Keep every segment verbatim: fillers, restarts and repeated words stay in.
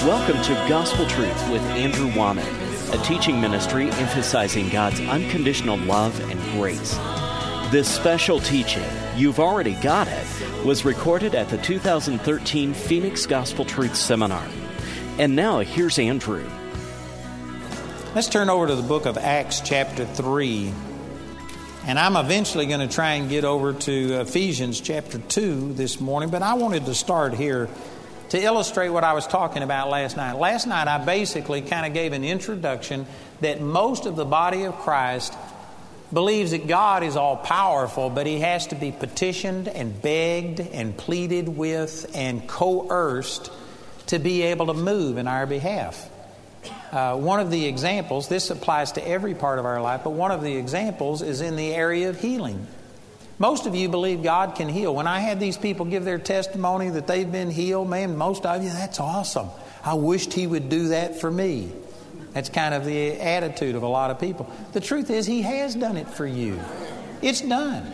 Welcome to Gospel Truth with Andrew Womack, a teaching ministry emphasizing God's unconditional love and grace. This special teaching, You've Already Got It, was recorded at the two thousand thirteen Phoenix Gospel Truth Seminar. And now, here's Andrew. Let's turn over to the book of Acts chapter three. And I'm eventually going to try and get over to Ephesians chapter two this morning, but I wanted to start here to illustrate what I was talking about last night. Last night I basically kind of gave an introduction that most of the body of Christ believes that God is all-powerful, but He has to be petitioned and begged and pleaded with and coerced to be able to move in our behalf. Uh, one of the examples, this applies to every part of our life, but one of the examples is in the area of healing. Most of you believe God can heal. When I had these people give their testimony that they've been healed, man, most of you, that's awesome. I wished He would do that for me. That's kind of the attitude of a lot of people. The truth is, He has done it for you. It's done.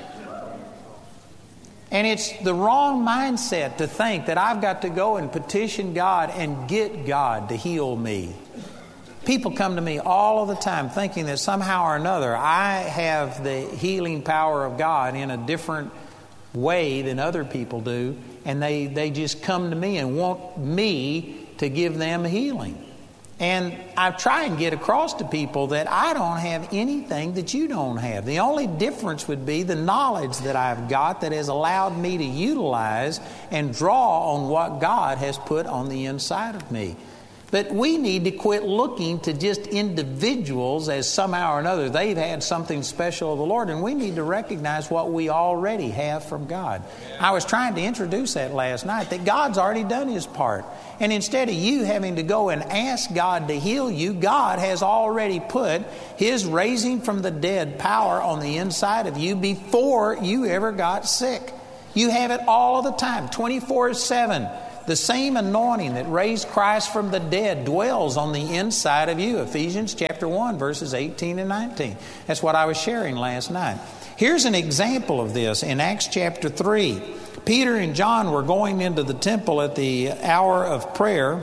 And it's the wrong mindset to think that I've got to go and petition God and get God to heal me. People come to me all of the time thinking that somehow or another I have the healing power of God in a different way than other people do, and they, they just come to me and want me to give them healing. And I try and get across to people that I don't have anything that you don't have. The only difference would be the knowledge that I've got that has allowed me to utilize and draw on what God has put on the inside of me. But we need to quit looking to just individuals as somehow or another they've had something special of the Lord, and we need to recognize what we already have from God. I was trying to introduce that last night, that God's already done His part. And instead of you having to go and ask God to heal you, God has already put His raising from the dead power on the inside of you before you ever got sick. You have it all of the time, twenty-four seven. The same anointing that raised Christ from the dead dwells on the inside of you. Ephesians chapter one, verses eighteen and nineteen. That's what I was sharing last night. Here's an example of this in Acts chapter three. Peter and John were going into the temple at the hour of prayer,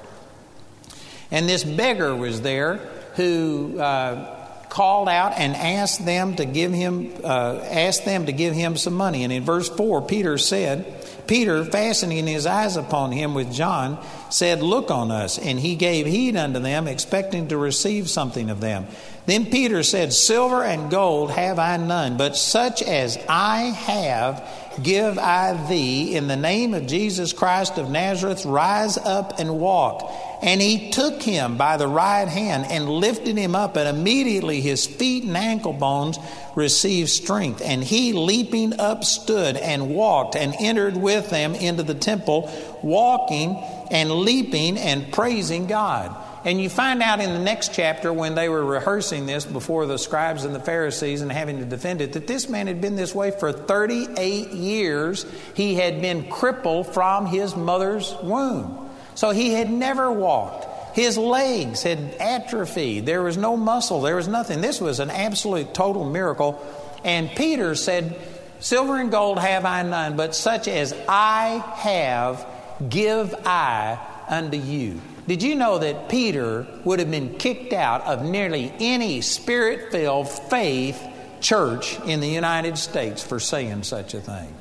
and this beggar was there who uh, called out and asked them to give him uh, asked them to give him some money. And in verse four, Peter said, Peter, fastening his eyes upon him with John, said, "Look on us." And he gave heed unto them, expecting to receive something of them. Then Peter said, "Silver and gold have I none, but such as I have give I thee. In the name of Jesus Christ of Nazareth, rise up and walk." And he took him by the right hand and lifted him up, and immediately his feet and ankle bones received strength. And he, leaping up, stood and walked and entered with them into the temple, walking and leaping and praising God. And you find out in the next chapter, when they were rehearsing this before the scribes and the Pharisees and having to defend it, that this man had been this way for thirty-eight years. He had been crippled from his mother's womb. So he had never walked. His legs had atrophied. There was no muscle. There was nothing. This was an absolute total miracle. And Peter said, "Silver and gold have I none, but such as I have give I unto you." Did you know that Peter would have been kicked out of nearly any Spirit-filled faith church in the United States for saying such a thing?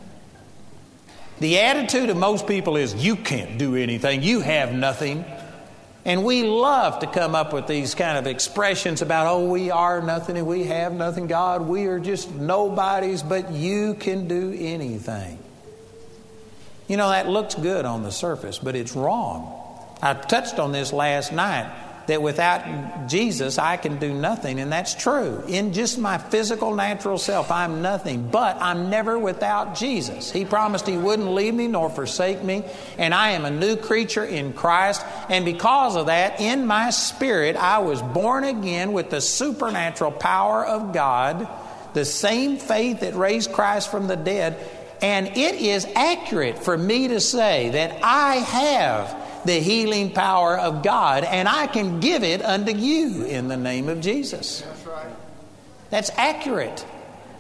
The attitude of most people is, you can't do anything, you have nothing. And we love to come up with these kind of expressions about, oh, we are nothing and we have nothing. God, we are just nobodies, but you can do anything. You know, that looks good on the surface, but it's wrong. I touched on this last night, that without Jesus, I can do nothing, and that's true. In just my physical, natural self, I'm nothing, but I'm never without Jesus. He promised He wouldn't leave me nor forsake me, and I am a new creature in Christ, and because of that, in my spirit, I was born again with the supernatural power of God, the same faith that raised Christ from the dead, and it is accurate for me to say that I have the healing power of God, and I can give it unto you in the name of Jesus. That's right. That's accurate.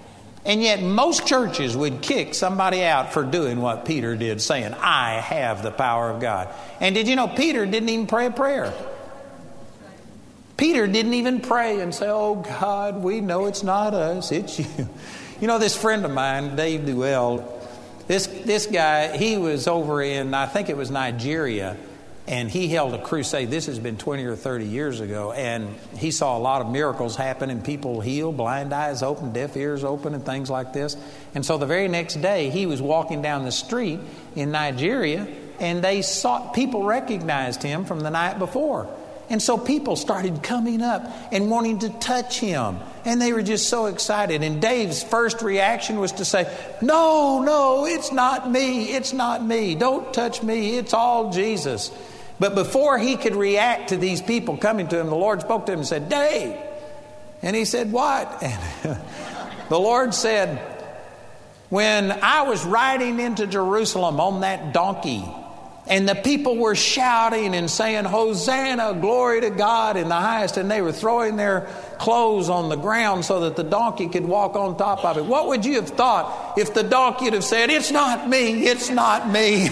And yet most churches would kick somebody out for doing what Peter did, saying, I have the power of God. And did you know Peter didn't even pray a prayer? Peter didn't even pray and say, oh God, we know it's not us, it's you. You know, this friend of mine, Dave Duell, this, this guy, he was over in, I think it was Nigeria, and he held a crusade. This has been twenty or thirty years ago. And he saw a lot of miracles happen and people healed, blind eyes open, deaf ears open, and things like this. And so the very next day, he was walking down the street in Nigeria, and they saw, people recognized him from the night before. And so people started coming up and wanting to touch him. And they were just so excited. And Dave's first reaction was to say, no, no, it's not me. It's not me. Don't touch me. It's all Jesus. But before he could react to these people coming to him, the Lord spoke to him and said, Dave. And he said, what? And the Lord said, when I was riding into Jerusalem on that donkey, and the people were shouting and saying, Hosanna, glory to God in the highest, and they were throwing their clothes on the ground so that the donkey could walk on top of it. What would you have thought if the donkey had have said, it's not me, it's not me?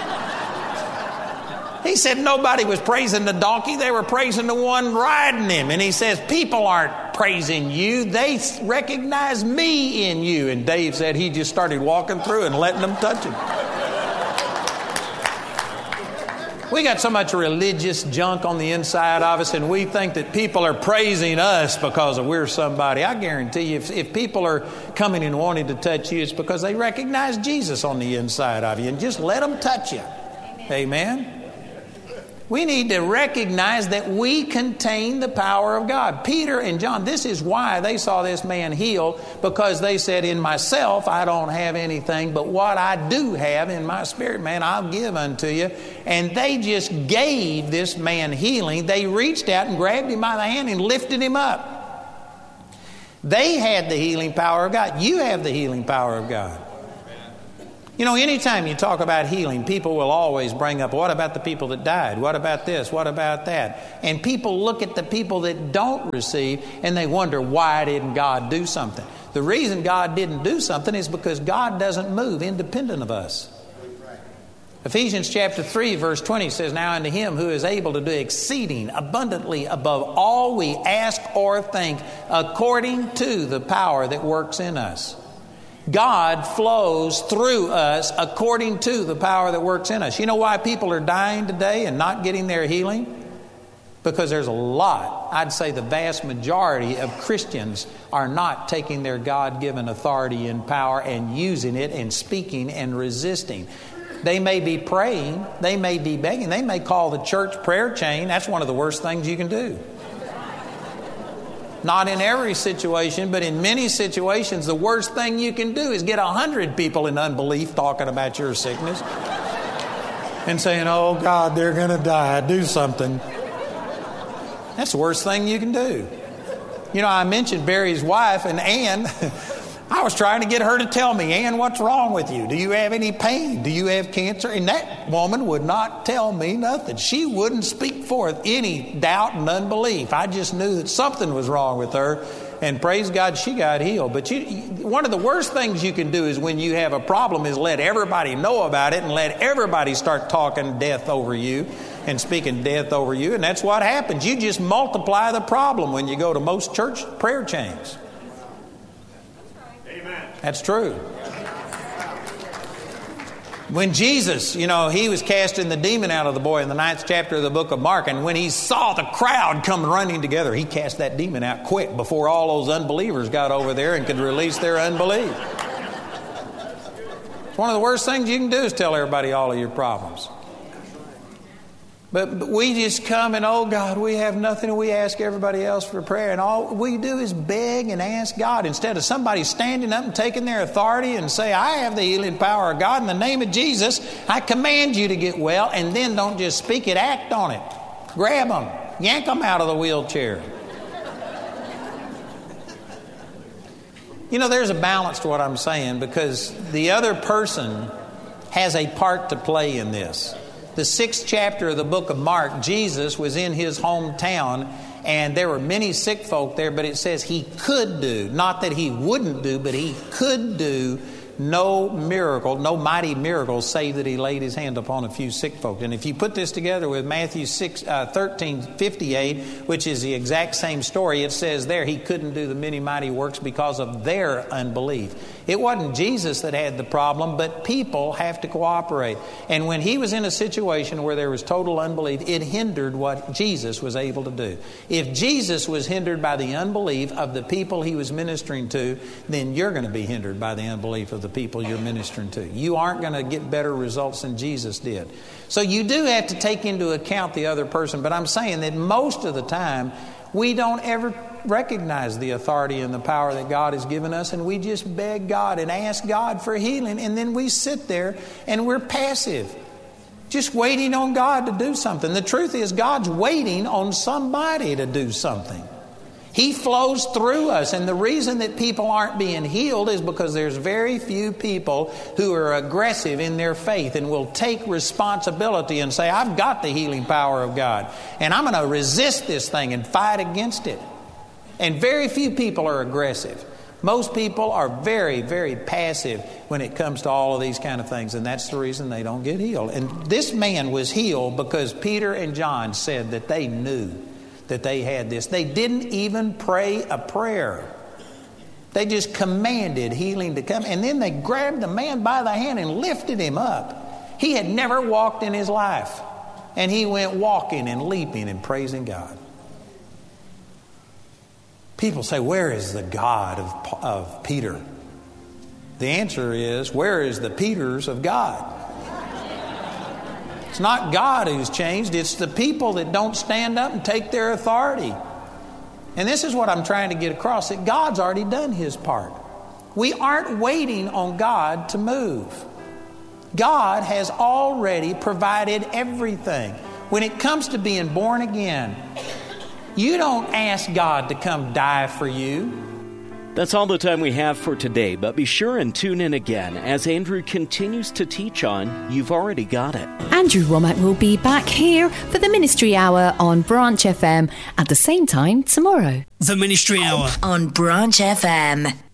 He said nobody was praising the donkey. They were praising the one riding him. And he says, people aren't praising you. They recognize me in you. And Dave said he just started walking through and letting them touch him. We got so much religious junk on the inside of us, and we think that people are praising us because of we're somebody. I guarantee you, if, if people are coming and wanting to touch you, it's because they recognize Jesus on the inside of you. And just let them touch you. Amen. Amen. We need to recognize that we contain the power of God. Peter and John, this is why they saw this man healed, because they said, in myself I don't have anything, but what I do have in my spirit, man, I'll give unto you. And they just gave this man healing. They reached out and grabbed him by the hand and lifted him up. They had the healing power of God. You have the healing power of God. You know, anytime you talk about healing, people will always bring up, what about the people that died? What about this? What about that? And people look at the people that don't receive and they wonder, why didn't God do something? The reason God didn't do something is because God doesn't move independent of us. Ephesians chapter three, verse twenty says, now unto him who is able to do exceeding abundantly above all we ask or think, according to the power that works in us. God flows through us according to the power that works in us. You know why people are dying today and not getting their healing? Because there's a lot, I'd say the vast majority of Christians are not taking their God-given authority and power and using it and speaking and resisting. They may be praying, they may be begging, they may call the church prayer chain. That's one of the worst things you can do. Not in every situation, but in many situations, the worst thing you can do is get a hundred people in unbelief talking about your sickness and saying, oh God, they're going to die. Do something. That's the worst thing you can do. You know, I mentioned Barry's wife, and Ann, I was trying to get her to tell me, Ann, what's wrong with you? Do you have any pain? Do you have cancer? And that woman would not tell me nothing. She wouldn't speak forth any doubt and unbelief. I just knew that something was wrong with her, and praise God, she got healed. But you, one of the worst things you can do is when you have a problem is let everybody know about it and let everybody start talking death over you and speaking death over you. And that's what happens. You just multiply the problem when you go to most church prayer chains. That's true. When Jesus, you know, he was casting the demon out of the boy in the ninth chapter of the book of Mark, and when he saw the crowd come running together, he cast that demon out quick before all those unbelievers got over there and could release their unbelief. It's one of the worst things you can do is tell everybody all of your problems. But, but we just come and, oh God, we have nothing, and we ask everybody else for prayer. And all we do is beg and ask God instead of somebody standing up and taking their authority and say, I have the healing power of God. In the name of Jesus, I command you to get well. And then don't just speak it, act on it. Grab them, yank them out of the wheelchair. You know, there's a balance to what I'm saying, because the other person has a part to play in this. The sixth chapter of the book of Mark, Jesus was in his hometown, and there were many sick folk there, but it says he could do, not that he wouldn't do, but he could do no miracle, no mighty miracle, save that he laid his hand upon a few sick folk. And if you put this together with Matthew six, uh, thirteen fifty-eight, which is the exact same story, it says there he couldn't do the many mighty works because of their unbelief. It wasn't Jesus that had the problem, but people have to cooperate. And when he was in a situation where there was total unbelief, it hindered what Jesus was able to do. If Jesus was hindered by the unbelief of the people he was ministering to, then you're going to be hindered by the unbelief of the people you're ministering to. You aren't going to get better results than Jesus did. So you do have to take into account the other person, but I'm saying that most of the time we don't ever recognize the authority and the power that God has given us, and we just beg God and ask God for healing, and then we sit there and we're passive, just waiting on God to do something. The truth is, God's waiting on somebody to do something. He flows through us, and the reason that people aren't being healed is because there's very few people who are aggressive in their faith and will take responsibility and say, I've got the healing power of God, and I'm going to resist this thing and fight against it. And very few people are aggressive. Most people are very, very passive when it comes to all of these kind of things, and that's the reason they don't get healed. And this man was healed because Peter and John said that they knew that they had this. They didn't even pray a prayer. They just commanded healing to come, and then they grabbed the man by the hand and lifted him up. He had never walked in his life, and he went walking and leaping and praising God. People say, where is the God of, of Peter? The answer is, where is the Peters of God? It's not God who's changed. It's the people that don't stand up and take their authority. And this is what I'm trying to get across, that God's already done His part. We aren't waiting on God to move. God has already provided everything. When it comes to being born again, you don't ask God to come die for you. That's all the time we have for today, but be sure and tune in again as Andrew continues to teach on You've Already Got It. Andrew Wommack will be back here for the Ministry Hour on Branch F M at the same time tomorrow. The Ministry Hour on Branch F M.